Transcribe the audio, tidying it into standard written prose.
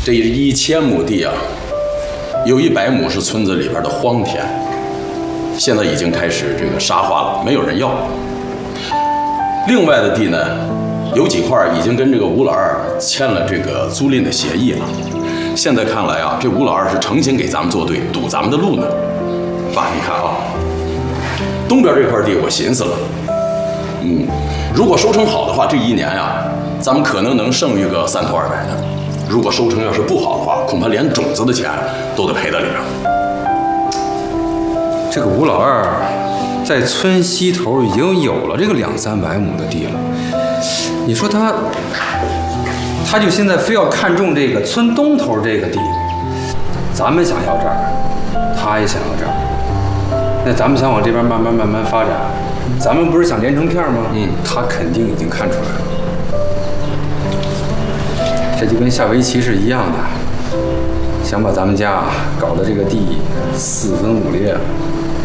这1000亩地啊，有100亩是村子里边的荒田，现在已经开始这个沙化了，没有人要。另外的地呢，有几块已经跟这个吴老二签了这个租赁的协议了。现在看来啊，这吴老二是诚心给咱们作对，堵咱们的路呢。爸，你看啊，东边这块地我寻思了，如果收成好的话，这1年呀，咱们可能能剩余个3头2百的。如果收成要是不好的话，恐怕连种子的钱都得赔到里边。 这个吴老二在村西头已经有了这个200-300亩的地了，你说他就现在非要看中这个村东头这个地，咱们想要这儿，他也想要这儿，那咱们想往这边慢慢发展，咱们不是想连成片吗？他肯定已经看出来了。这就跟下围棋是一样的，想把咱们家搞的这个地4分5裂了。